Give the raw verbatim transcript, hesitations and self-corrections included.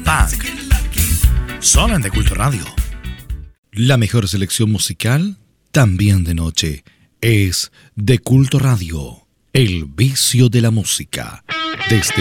Punk. Solo en De Culto Radio. La mejor selección musical, también de noche, es De Culto Radio. El vicio de la música. Desde